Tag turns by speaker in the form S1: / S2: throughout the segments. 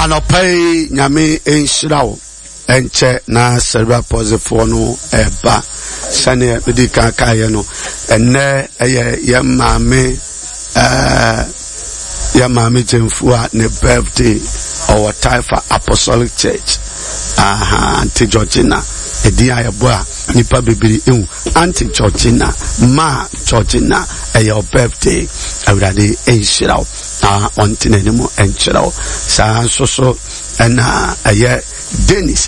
S1: Anopai nyame enshirawo enche na cerebral palsy for no eba sane medical kaya no enne ye maame Jemfua ne birthday our Taifa Apostolic Church Auntie Georgina edi ayeboa nipa bibiri ehu Auntie Georgina ma Georgina your birthday awurade enshirawo ontinenimu enchirawo sa so na Dennis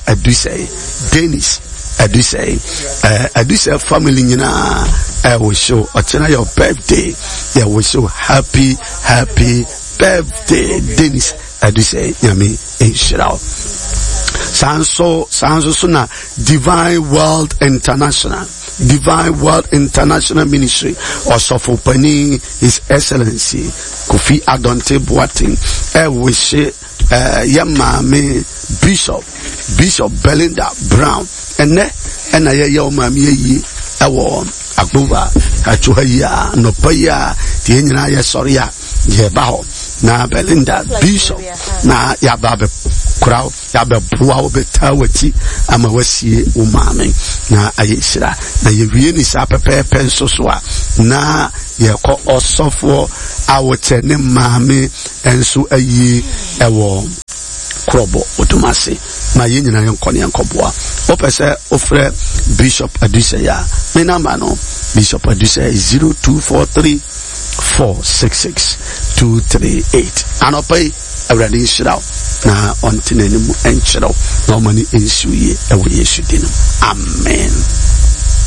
S1: Adusei family nyina wish you your birthday wish you happy birthday Dennis Adusei nyame enshirawo sanso na Divine World International Ministry Osofo Pani His Excellency Kofi Adonte Boateng wish Yamame Bishop Belinda Brown ena ye mami yi ewo agboba atuhaya no paya tie nyina ye sori a ye ba ho na Belinda Bishop na ya ba be kura ya be bua obeta wati ama wasie wo mami na ayesira na ye wie ni sa pepepe nsoso a na ye ko osofo awote ne mami enso ayi ewo krobo otomase ma ye nyina yenkone yenkoboa opese ofre Bishop Adusei ya me number no Bishop Adusei 0243466238 anopai awrade nshiraw na ontenanimu enchiraw no mani ensuye ewo Yesu dinu amen.